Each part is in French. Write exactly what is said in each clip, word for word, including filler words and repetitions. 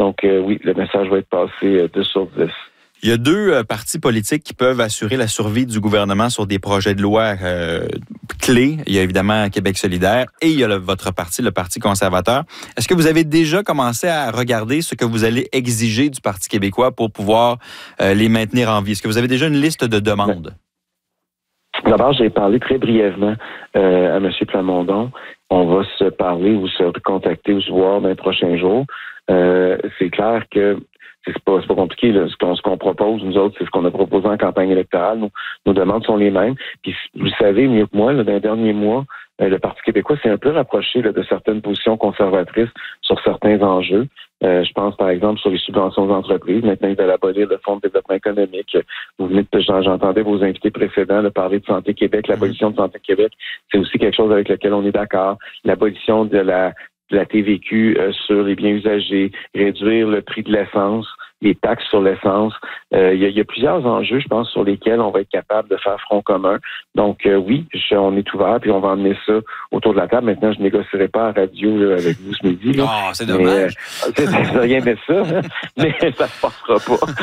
Donc euh, oui, le message va être passé euh, deux sur dix. Il y a deux euh, partis politiques qui peuvent assurer la survie du gouvernement sur des projets de loi euh, clés. Il y a évidemment Québec solidaire et il y a le, votre parti, le Parti conservateur. Est-ce que vous avez déjà commencé à regarder ce que vous allez exiger du Parti québécois pour pouvoir euh, les maintenir en vie? Est-ce que vous avez déjà une liste de demandes? D'abord, j'ai parlé très brièvement euh, à M. Plamondon. On va se parler ou se contacter ou se voir dans les prochains jours. Euh, c'est clair que c'est pas, c'est pas compliqué. Là. Ce, qu'on, ce qu'on propose, nous autres, c'est ce qu'on a proposé en campagne électorale. Nos, nos demandes sont les mêmes. Puis vous savez mieux que moi, là, dans les derniers mois, euh, le Parti québécois s'est un peu rapproché là, de certaines positions conservatrices sur certains enjeux. Euh, je pense, par exemple, sur les subventions aux entreprises. Maintenant, ils veulent abolir le Fonds de développement économique. Vous venez de, j'entendais vos invités précédents là, parler de Santé Québec. L'abolition de Santé Québec, c'est aussi quelque chose avec lequel on est d'accord. L'abolition de la de la T V Q euh, sur les biens usagés, réduire le prix de l'essence, les taxes sur l'essence. Euh, il y, y a plusieurs enjeux, je pense, sur lesquels on va être capable de faire front commun. Donc euh, oui, je, on est ouvert, puis on va emmener ça autour de la table. Maintenant, je ne négocierai pas à radio là, avec vous ce midi. Là. Oh, c'est dommage. Mais, euh, c'est rien de ça, hein, mais ça ne passera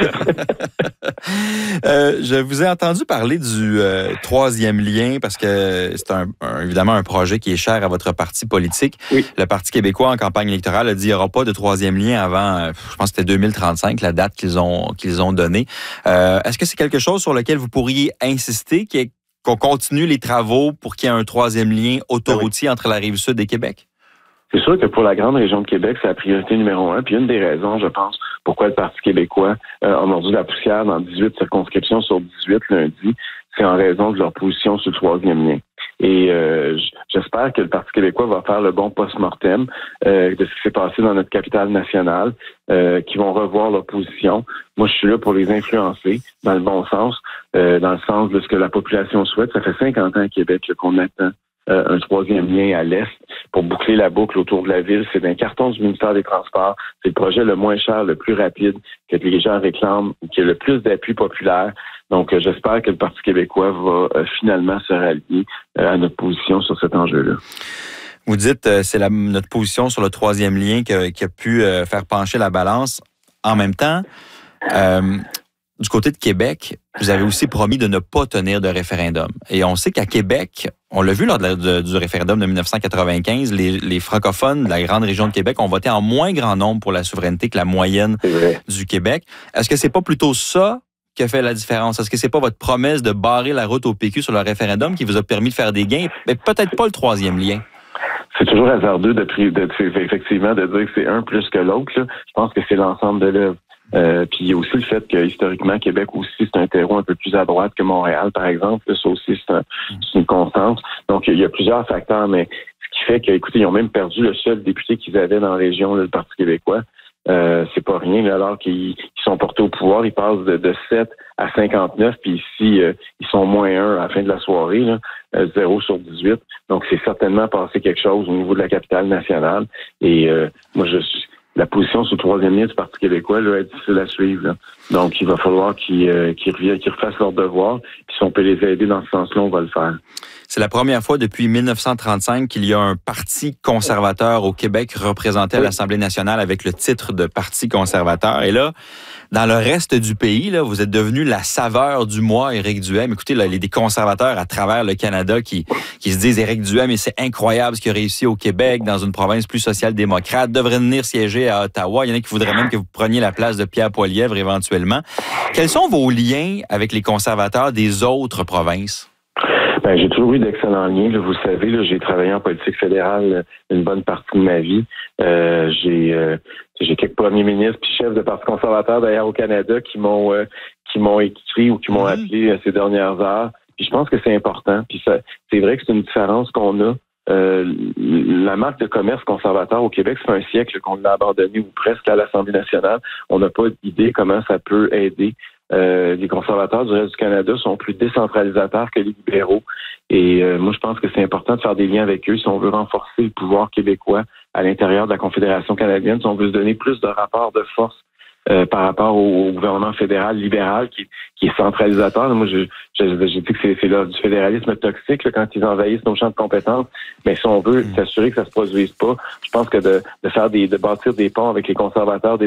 pas. euh, je vous ai entendu parler du euh, troisième lien, parce que c'est un, un, évidemment un projet qui est cher à votre parti politique. Oui. Le Parti québécois, en campagne électorale, a dit qu'il n'y aura pas de troisième lien avant, je pense que c'était deux mille trente-cinq, la date qu'ils ont qu'ils ont donnée. Euh, est-ce que c'est quelque chose sur lequel vous pourriez insister, qu'on continue les travaux pour qu'il y ait un troisième lien autoroutier oui. entre la Rive-Sud et Québec? C'est sûr que pour la grande région de Québec, c'est la priorité numéro un. Puis une des raisons, je pense, pourquoi le Parti québécois euh, a mordu la poussière dans dix-huit circonscriptions sur dix-huit lundi, c'est en raison de leur position sur le troisième lien. Et euh, j'espère que le Parti québécois va faire le bon post-mortem euh, de ce qui s'est passé dans notre capitale nationale, euh, qui vont revoir leur position. Moi, je suis là pour les influencer dans le bon sens, euh, dans le sens de ce que la population souhaite. Ça fait cinquante ans à Québec là, qu'on attend euh, un troisième lien à l'est pour boucler la boucle autour de la ville. C'est d'un carton du ministère des Transports. C'est le projet le moins cher, le plus rapide, que les gens réclament, qui a le plus d'appui populaire. Donc, euh, j'espère que le Parti québécois va euh, finalement se rallier euh, à notre position sur cet enjeu-là. Vous dites euh, c'est la, notre position sur le troisième lien que, qui a pu euh, faire pencher la balance. En même temps, euh, du côté de Québec, vous avez aussi promis de ne pas tenir de référendum. Et on sait qu'à Québec, on l'a vu lors de la, de, du référendum de dix-neuf cent quatre-vingt-quinze, les, les francophones de la grande région de Québec ont voté en moins grand nombre pour la souveraineté que la moyenne du Québec. Est-ce que c'est pas plutôt ça qui a fait la différence? Est-ce que c'est pas votre promesse de barrer la route au P Q sur le référendum qui vous a permis de faire des gains? Mais peut-être pas le troisième lien. C'est toujours hasardeux de, de, de, effectivement de dire que c'est un plus que l'autre. Là. Je pense que c'est l'ensemble de l'œuvre. Euh, puis il y a aussi le fait que historiquement, Québec aussi, c'est un terreau un peu plus à droite que Montréal, par exemple. Là, ça aussi, c'est, un, c'est une constante. Donc, il y a plusieurs facteurs, mais ce qui fait que, écoutez, ils ont même perdu le seul député qu'ils avaient dans la région, là, le Parti québécois. Euh, c'est pas rien, là, alors qu'ils, qu'ils sont portés au pouvoir, ils passent de, de sept à cinquante-neuf, puis ici, euh, ils sont moins un à la fin de la soirée, là, euh, zéro sur dix-huit. Donc, c'est certainement passé quelque chose au niveau de la capitale nationale. Et euh, moi, je suis la position sur le troisième lien du Parti québécois là, est difficile à suivre. Là. Donc, il va falloir qu'ils, euh, qu'ils, reviennent, qu'ils refassent leur devoir. Puis si on peut les aider dans ce sens-là, on va le faire. C'est la première fois depuis dix-neuf cent trente-cinq qu'il y a un parti conservateur au Québec représenté à l'Assemblée nationale avec le titre de Parti conservateur. Et là, dans le reste du pays, là, vous êtes devenu la saveur du mois, Éric Duhaime. Écoutez, là, il y a des conservateurs à travers le Canada qui, qui se disent Éric Duhaime, et c'est incroyable ce qu'il a réussi au Québec, dans une province plus social-démocrate, devrait venir siéger à Ottawa. Il y en a qui voudraient même que vous preniez la place de Pierre Poilievre éventuellement. Quels sont vos liens avec les conservateurs des autres provinces? Ben, j'ai toujours eu d'excellents liens. Là, vous le savez, là, j'ai travaillé en politique fédérale une bonne partie de ma vie. Euh, j'ai, euh, j'ai quelques premiers ministres puis chefs de parti conservateur d'ailleurs au Canada qui m'ont euh, qui m'ont écrit ou qui m'ont appelé ces dernières heures. Puis je pense que c'est important. Puis ça, c'est vrai que c'est une différence qu'on a. Euh, la marque de commerce conservateur au Québec, ça fait un siècle qu'on l'a abandonné ou presque à l'Assemblée nationale. On n'a pas d'idée comment ça peut aider. Euh, les conservateurs du reste du Canada sont plus décentralisateurs que les libéraux. Et euh, moi, je pense que c'est important de faire des liens avec eux si on veut renforcer le pouvoir québécois à l'intérieur de la Confédération canadienne, si on veut se donner plus de rapports de force euh, par rapport au, au gouvernement fédéral libéral qui, qui est centralisateur. Moi, je, je, j'ai dit que c'est, c'est là, du fédéralisme toxique là, quand ils envahissent nos champs de compétences. Mais si on veut mmh. s'assurer que ça se produise pas, je pense que de, de faire des, de bâtir des ponts avec les conservateurs des